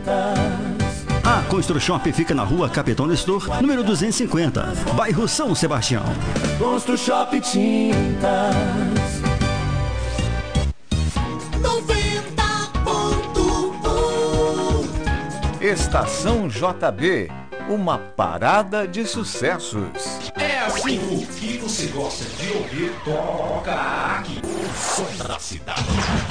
A Construshop fica na rua Capitão Nestor, número 250, bairro São Sebastião. Construshop Tintas 90.1 Estação JB, uma parada de sucessos. É assim, o que você gosta de ouvir, toca aqui. O som da cidade.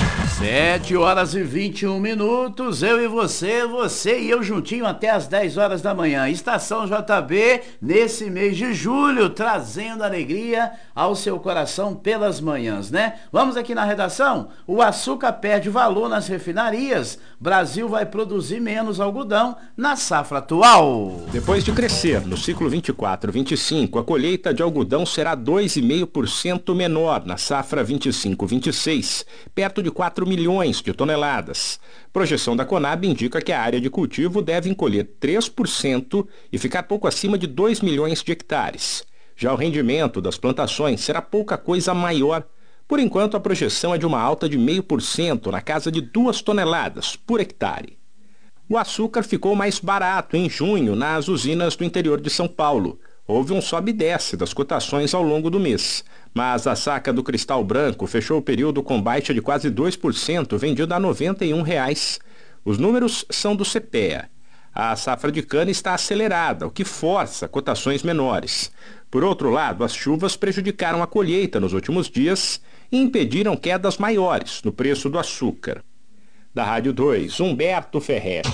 7h21, eu e você e eu juntinho até as 10 horas da manhã. Estação JB, nesse mês de julho, trazendo alegria ao seu coração pelas manhãs, né? Vamos aqui na redação. O açúcar perde valor nas refinarias. Brasil vai produzir menos algodão na safra atual. Depois de crescer no ciclo 24-25, a colheita de algodão será 2,5% menor na safra 25-26, perto de 4 milhões de toneladas. Projeção da Conab indica que a área de cultivo deve encolher 3% e ficar pouco acima de 2 milhões de hectares. Já o rendimento das plantações será pouca coisa maior. Por enquanto, a projeção é de uma alta de 0,5% na casa de 2 toneladas por hectare. O açúcar ficou mais barato em junho nas usinas do interior de São Paulo. Houve um sobe e desce das cotações ao longo do mês, mas a saca do Cristal Branco fechou o período com baixa de quase 2%, vendida a R$ 91. Os números são do CPEA. A safra de cana está acelerada, o que força cotações menores. Por outro lado, as chuvas prejudicaram a colheita nos últimos dias e impediram quedas maiores no preço do açúcar. Da Rádio 2, Humberto Ferretti.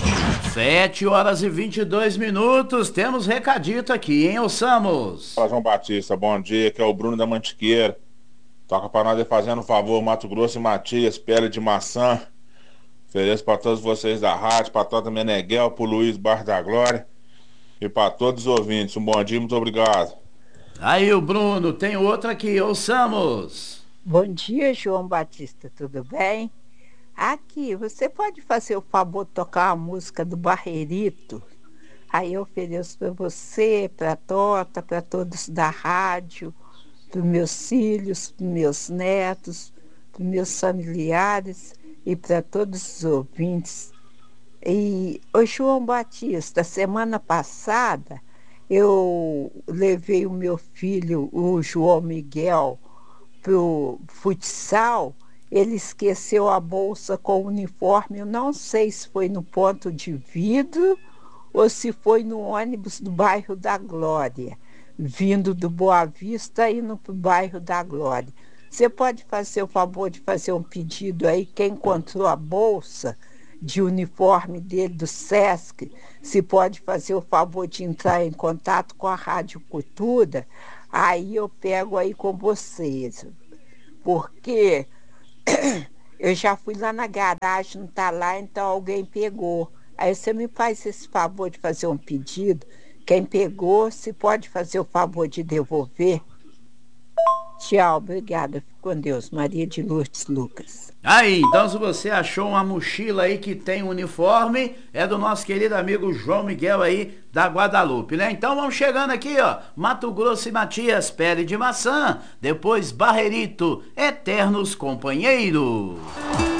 7h22, temos recadito aqui, hein, Osamos? Fala, João Batista, bom dia, aqui é o Bruno da Mantiqueira. Toca pra nós aí fazendo um favor, Mato Grosso e Matias, pele de maçã. Ofereço pra todos vocês da rádio, pra Tota Meneghel, pro Luiz Bar da Glória e pra todos os ouvintes. Um bom dia, muito obrigado. Aí o Bruno, tem outro aqui, Osamos. Bom dia, João Batista, tudo bem? Aqui, você pode fazer o favor de tocar a música do Barreirito? Aí eu ofereço para você, para a Tota, para todos da rádio, para os meus filhos, para os meus netos, para os meus familiares e para todos os ouvintes. E o João Batista, semana passada, eu levei o meu filho, o João Miguel, para o futsal. Ele esqueceu a bolsa com o uniforme, eu não sei se foi no ponto de vidro ou se foi no ônibus do bairro da Glória, vindo do Boa Vista indo para o bairro da Glória. Você pode fazer o favor de fazer um pedido aí, quem encontrou a bolsa de uniforme dele do Sesc, se pode fazer o favor de entrar em contato com a Rádio Cultura, aí eu pego aí com vocês, porque eu já fui lá na garagem, não está lá, então alguém pegou. Aí você me faz esse favor de fazer um pedido. Quem pegou, se pode fazer o favor de devolver. Tchau, obrigada. Fico com Deus. Maria de Lourdes Lucas. Aí, então se você achou uma mochila aí que tem um uniforme, é do nosso querido amigo João Miguel aí da Guadalupe, né? Então vamos chegando aqui, ó. Mato Grosso e Matias, pele de maçã. Depois Barreirito, eternos companheiros.